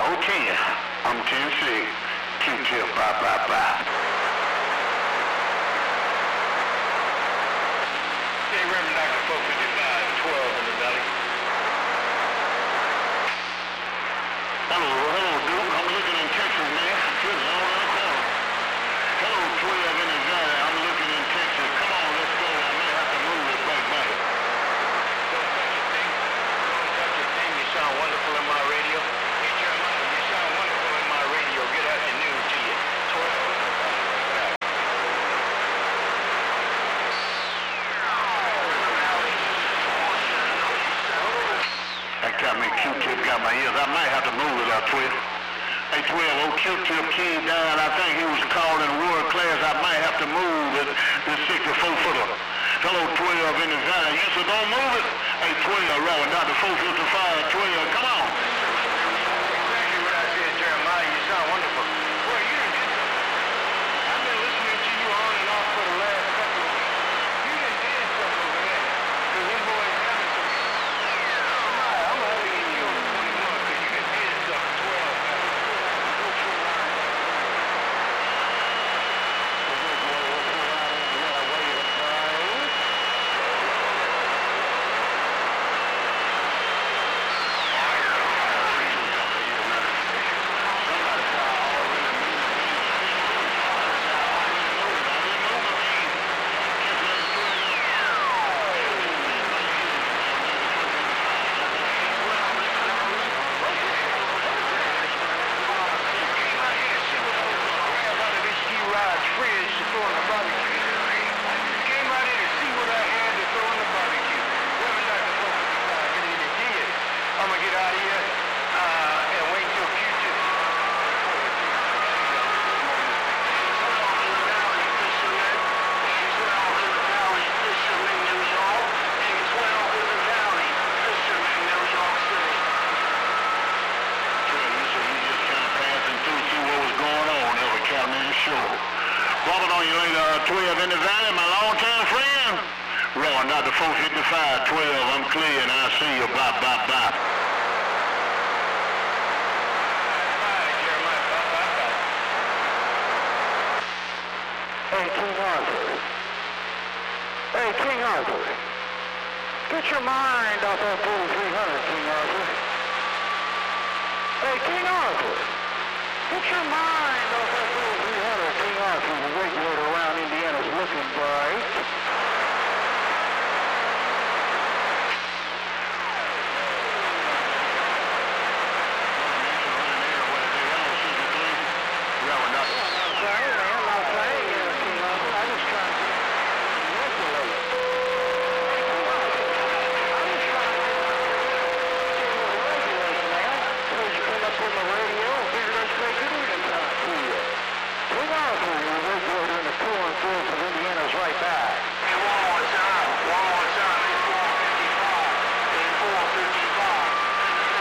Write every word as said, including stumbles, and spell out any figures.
oh ten. I'm ten six. Q-tip, bye, bye, bye. Hey, Reverend Doctor four fifty-five, twelve in the valley. Hello, hello, Duke. I'm looking in Texas, man. Good, all around the corner. Hello, twelve in the valley. I'm looking in Texas. Come on, let's go. I may have to move it back back. Don't touch a thing. Don't touch a thing. You sound wonderful in my radio. Hey, Jeremiah, you sound wonderful in my radio. Good afternoon to you. twelve. That got me, Q-tip got my ears. I might have to move it up, twelve. Hey, twelve, old Q-tip came down. I think he was called in world class. I might have to move it, this sixty-four footer. Hello, twelve in the valley. You said don't move it. Hey, twelve, Reverend Doctor four fifty-five, twelve, come on. Exactly what I said, Jeremiah. You sound wonderful. Boy, you done did something. I've been listening to you on and off for the last couple of weeks. You done did something over there. Because them boys coming to me. Jeremiah, I'm going to give you over twenty-one because you done did something. twelve. Walking on you later, twelve in the valley, my long-time friend. Reverend Doctor four fifty-five, twelve, I'm clear and I see you. Bye, bye, bye. Bye, Jeremiah. Bye, bye, bye. Hey, King Arthur. Hey, King Arthur. Get your mind off that forty-three hundred, King Arthur. Hey, King Arthur. Get your mind off that forty-three hundred, King Arthur. The regulator around Indiana's looking bright. Reverend Doctor.